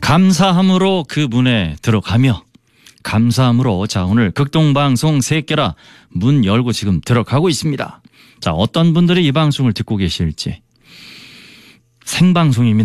감사함으로 그 문에 들어가며 감사함으로 자 오늘 극동방송 새끼라 문 열고 지금 들어가고 있습니다. 자 어떤 분들이 이 방송을 듣고 계실지 생방송입니다.